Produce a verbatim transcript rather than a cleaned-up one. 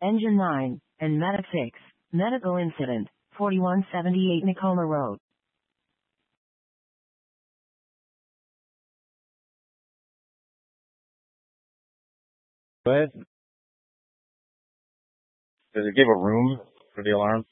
Engine nine, and Medic six. Medical incident, forty-one seventy-eight Nicola Road. Go ahead. Does it give a room for the alarm?